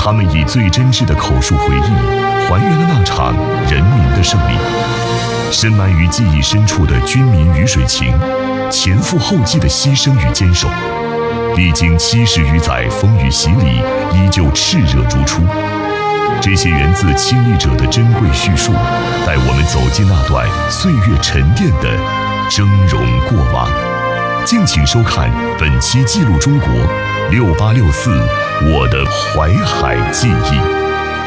他们以最真挚的口述回忆，还原了那场人民的胜利。深埋于记忆深处的军民鱼水情，前赴后继的牺牲与坚守，历经70余载风雨洗礼，依旧炽热如初。这些源自亲历者的珍贵叙述，带我们走进那段岁月沉淀的峥嵘过往。敬请收看本期《记录中国》6864我的淮海记忆。